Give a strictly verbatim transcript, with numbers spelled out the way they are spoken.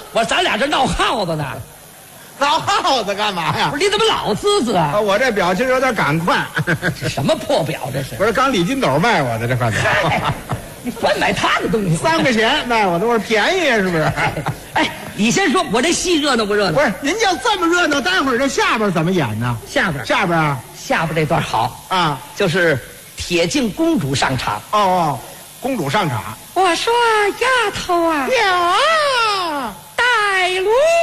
我说咱俩这闹耗子呢。 闹耗子干嘛呀？ 不是你怎么老滋滋啊？ 啊，我这表情有点赶快。 这什么破表这是？ 不是刚李金斗卖我的这块表。 你专买他的东西， 三块钱卖我的，我说便宜是不是？ 哎，你先说，我这戏热闹不热闹？ 不是，您要这么热闹，待会儿这下边怎么演呢？ 下边下边啊下边这段好啊， 就是铁镜公主上场。 哦哦，公主上场。 我说丫头啊， 有啊， 带路。